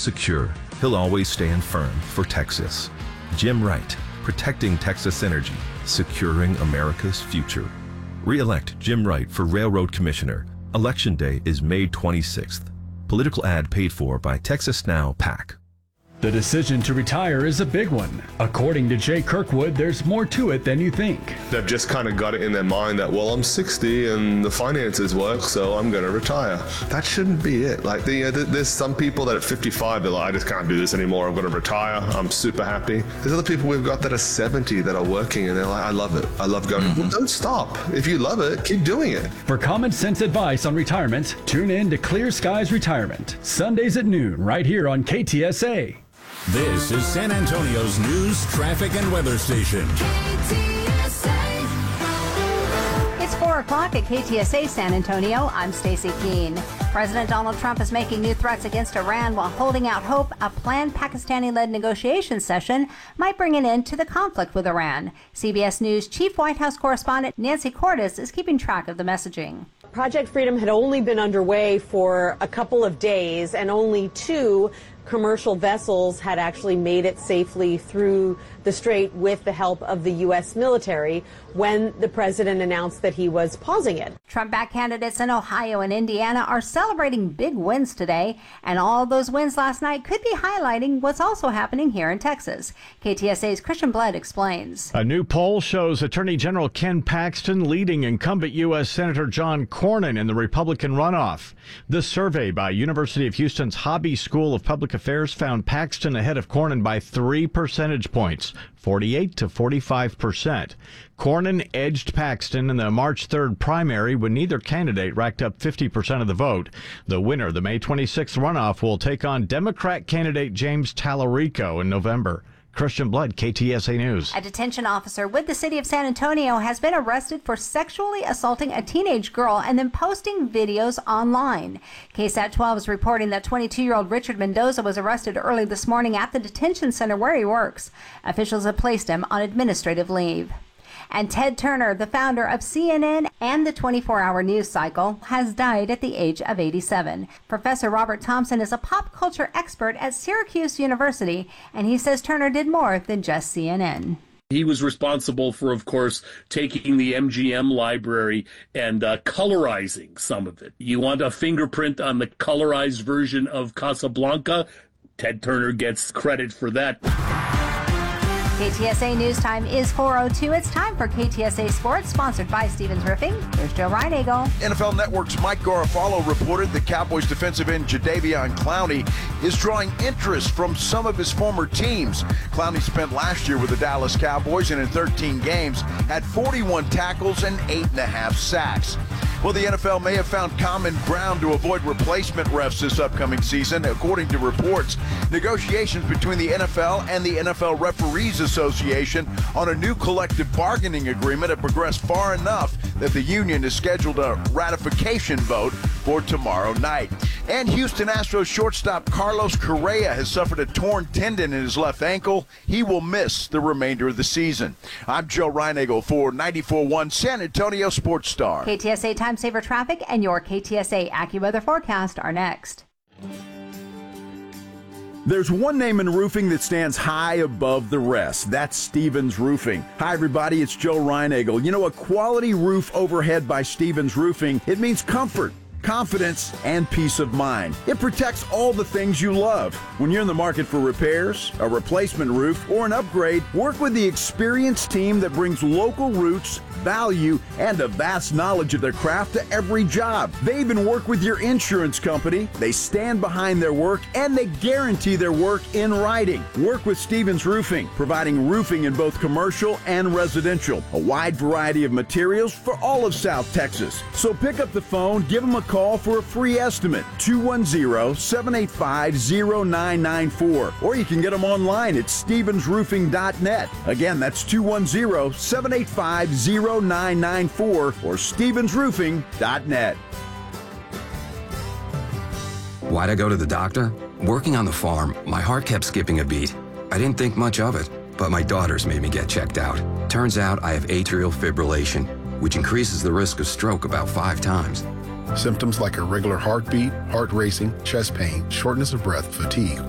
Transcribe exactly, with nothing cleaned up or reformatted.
secure, he'll always stand firm for Texas. Jim Wright, protecting Texas energy, securing America's future. Re-elect Jim Wright for Railroad Commissioner. Election Day is May twenty-sixth. Political ad paid for by Texas Now PAC. The decision to retire is a big one. According to Jay Kirkwood, there's more to it than you think. They've just kind of got it in their mind that, well, I'm sixty and the finances work, so I'm going to retire. That shouldn't be it. Like, the, uh, there's some people that at fifty-five, they're like, I just can't do this anymore. I'm going to retire. I'm super happy. There's other people we've got that are seventy that are working and they're like, I love it. I love going. Mm-hmm. Well, don't stop. If you love it, keep doing it. For common sense advice on retirement, tune in to Clear Skies Retirement, Sundays at noon, right here on K T S A. This is San Antonio's news, traffic, and weather station. K T S A. It's four o'clock at K T S A San Antonio. I'm Stacy Keene. President Donald Trump is making new threats against Iran while holding out hope a planned Pakistani-led negotiation session might bring an end to the conflict with Iran. C B S News Chief White House correspondent Nancy Cordes is keeping track of the messaging. Project Freedom had only been underway for a couple of days, and only two commercial vessels had actually made it safely through the strait with the help of the U S military when the president announced that he was pausing it. Trump-backed candidates in Ohio and Indiana are celebrating big wins today, and all those wins last night could be highlighting what's also happening here in Texas. K T S A's Christian Blood explains. A new poll shows Attorney General Ken Paxton leading incumbent U S Senator John Cornyn in the Republican runoff. The survey by University of Houston's Hobby School of Public Affairs found Paxton ahead of Cornyn by three percentage points, forty-eight to forty-five percent. Cornyn edged Paxton in the March third primary when neither candidate racked up fifty percent of the vote. The winner of the May twenty-sixth runoff will take on Democrat candidate James Tallarico in November. Christian Blood, K T S A News. A detention officer with the city of San Antonio has been arrested for sexually assaulting a teenage girl and then posting videos online. K S A T twelve is reporting that twenty-two-year-old Richard Mendoza was arrested early this morning at the detention center where he works. Officials have placed him on administrative leave. And Ted Turner, the founder of C N N and the twenty-four hour news cycle, has died at the age of eighty-seven. Professor Robert Thompson is a pop culture expert at Syracuse University, and he says Turner did more than just C N N. He was responsible for, of course, taking the M G M library and uh, colorizing some of it. You want a fingerprint on the colorized version of Casablanca? Ted Turner gets credit for that. K T S A News Time is four oh two. It's time for K T S A Sports, sponsored by Stevens Roofing. Here's Joe Reinagle. N F L Network's Mike Garafolo reported the Cowboys defensive end Jadeveon Clowney is drawing interest from some of his former teams. Clowney spent last year with the Dallas Cowboys and in thirteen games had forty-one tackles and eight and a half sacks. Well, the N F L may have found common ground to avoid replacement refs this upcoming season. According to reports, negotiations between the N F L and the N F L Referees Association on a new collective bargaining agreement have progressed far enough that the union has scheduled a ratification vote for tomorrow night. And Houston Astros shortstop Carlos Correa has suffered a torn tendon in his left ankle. He will miss the remainder of the season. I'm Joe Reinagle for ninety-four point one San Antonio Sports Star. K T S A Time Saver Traffic and your K T S A AccuWeather forecast are next. There's one name in roofing that stands high above the rest. That's Stevens Roofing. Hi, everybody. It's Joe Reinagle. You know, a quality roof overhead by Stevens Roofing, it means comfort, confidence, and peace of mind. It protects all the things you love. When you're in the market for repairs, a replacement roof, or an upgrade, work with the experienced team that brings local roots, value, and a vast knowledge of their craft to every job. They even work with your insurance company. They stand behind their work, and they guarantee their work in writing. Work with Stevens Roofing, providing roofing in both commercial and residential. A wide variety of materials for all of South Texas. So pick up the phone, give them a call for a free estimate, two one zero, seven eight five, zero nine nine four. Or you can get them online at stevens roofing dot net. Again, that's two one zero, seven eight five, zero nine nine four or stevens roofing dot net. Why'd I go to the doctor? Working on the farm, my heart kept skipping a beat. I didn't think much of it, but my daughters made me get checked out. Turns out I have atrial fibrillation, which increases the risk of stroke about five times. Symptoms like irregular heartbeat, heart racing, chest pain, shortness of breath, fatigue,